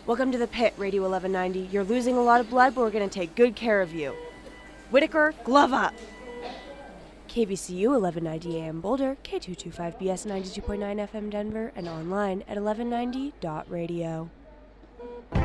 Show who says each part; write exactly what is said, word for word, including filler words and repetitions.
Speaker 1: Welcome to the pit, Radio eleven ninety. You're losing a lot of blood, but we're going to take good care of you. Whitaker, glove up! K V C U eleven ninety A M Boulder, K two twenty-five B S ninety-two point nine F M Denver, and online at eleven ninety dot radio.